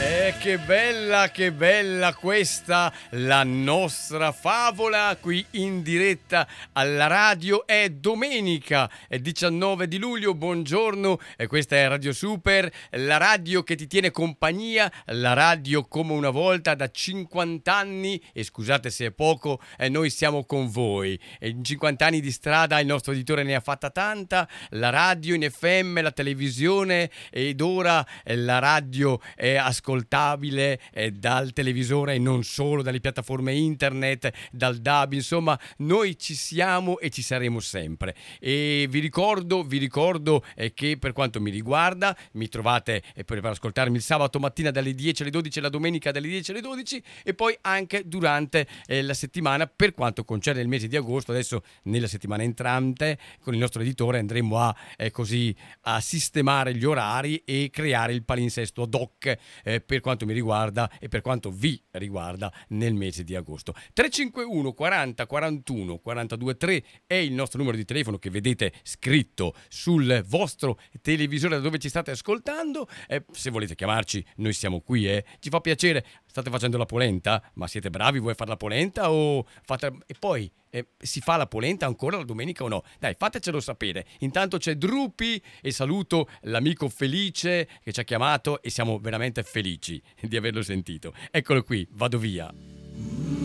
Che bella questa, la nostra favola qui in diretta alla radio. È domenica, è 19 di luglio, buongiorno, e questa è Radio Super, la radio che ti tiene compagnia, la radio come una volta da 50 anni, e scusate se è poco, noi siamo con voi. E in 50 anni di strada il nostro editore ne ha fatta tanta, la radio in FM, la televisione, ed ora la radio è ascoltabile dal televisore e non solo, dalle piattaforme internet, dal DAB, insomma noi ci siamo e ci saremo sempre. E vi ricordo che per quanto mi riguarda mi trovate per ascoltarmi il sabato mattina dalle 10 alle 12 e la domenica dalle 10 alle 12, e poi anche durante la settimana per quanto concerne il mese di agosto. Adesso nella settimana entrante con il nostro editore andremo a sistemare gli orari e creare il palinsesto ad hoc per quanto mi riguarda e per quanto vi riguarda nel mese di agosto. 351 40 41 42 3 è il nostro numero di telefono che vedete scritto sul vostro televisore da dove ci state ascoltando. Se volete chiamarci noi siamo qui, ci fa piacere. State facendo la polenta? Ma siete bravi voi a fare la polenta o fate... E poi si fa la polenta ancora la domenica o no? Dai, fatecelo sapere. Intanto c'è Drupi e saluto l'amico Felice che ci ha chiamato e siamo veramente felici di averlo sentito. Eccolo qui, vado via.